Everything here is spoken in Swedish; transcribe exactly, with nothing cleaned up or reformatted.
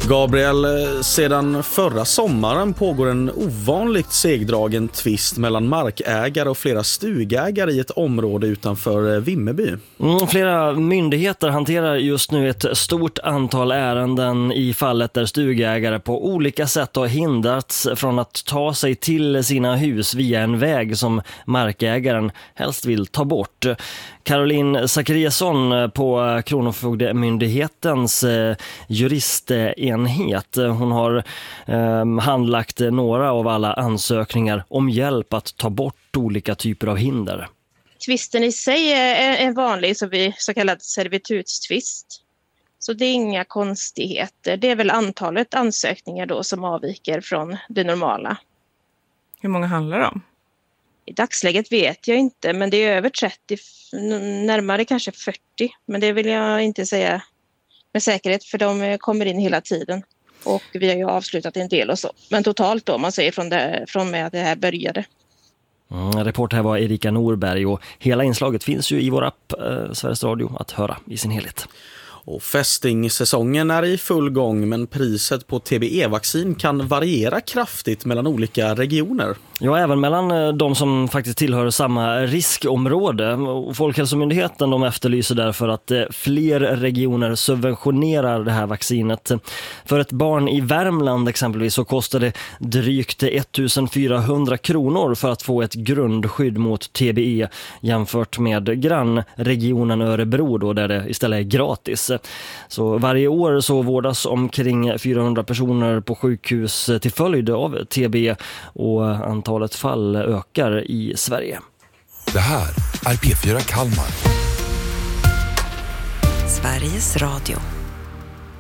Gabriel, sedan förra sommaren pågår en ovanligt segdragen tvist mellan markägare och flera stugägare i ett område utanför Vimmerby. Mm, flera myndigheter hanterar just nu ett stort antal ärenden i fallet där stugägare på olika sätt har hindrats från att ta sig till sina hus via en väg som markägaren helst vill ta bort. Caroline Zachariasson på Kronofogdemyndighetens eh, juristenhet. Hon har eh, handlagt några av alla ansökningar om hjälp att ta bort olika typer av hinder. Tvisten i sig är en vanlig så, vi, så kallad servitutstvist. Så det är inga konstigheter. Det är väl antalet ansökningar då som avviker från det normala. Hur många handlar det om? I dagsläget vet jag inte, men det är över trettio, närmare kanske fyrtio. Men det vill jag inte säga med säkerhet, för de kommer in hela tiden. Och vi har ju avslutat en del och så. Men totalt då, om man säger från, det, från med att det här började. Mm, reporter här var Erika Norberg och hela inslaget finns ju i vår app eh, Sveriges Radio att höra i sin helhet. Och fästingsäsongen är i full gång, men priset på T B E-vaccin kan variera kraftigt mellan olika regioner. Ja, även mellan de som faktiskt tillhör samma riskområde. Folkhälsomyndigheten de efterlyser därför att fler regioner subventionerar det här vaccinet. För ett barn i Värmland exempelvis så kostar det drygt ettusentfyrahundra kronor för att få ett grundskydd mot T B E jämfört med grannregionen Örebro då, där det istället är gratis. Så varje år så vårdas omkring fyrahundra personer på sjukhus till följd av T B E och antalet fall ökar i Sverige. Det här är P fyra Kalmar. Sveriges Radio.